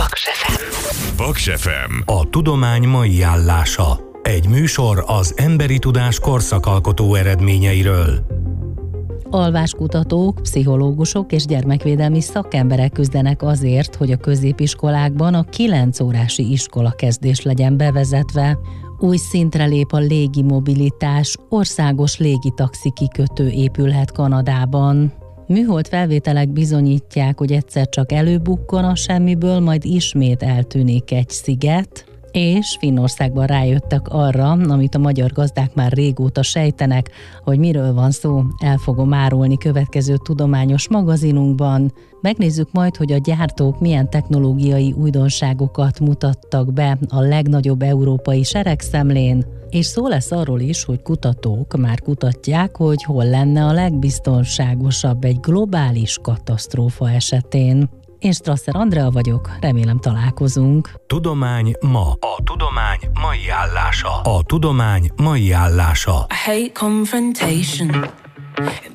Paks FM. Paks FM. A tudomány mai állása. Egy műsor az emberi tudás korszakalkotó eredményeiről. Alváskutatók, pszichológusok és gyermekvédelmi szakemberek küzdenek azért, hogy a középiskolákban a 9 órási iskolakezdés legyen bevezetve. Új szintre lép a légimobilitás, országos légitaxi kikötő épülhet Kanadában. Műhold felvételek bizonyítják, hogy egyszer csak előbukkan a semmiből, majd ismét eltűnik egy sziget, és Finnországban rájöttek arra, amit a magyar gazdák már régóta sejtenek, hogy miről van szó, el fogom árulni következő tudományos magazinunkban. Megnézzük majd, hogy a gyártók milyen technológiai újdonságokat mutattak be a legnagyobb európai seregszemlén, és szó lesz arról is, hogy kutatók már kutatják, hogy hol lenne a legbiztonságosabb egy globális katasztrófa esetén. Én Strasser Andrea vagyok, remélem találkozunk. Tudomány ma. A tudomány mai állása. A tudomány mai állása. I hate confrontation. It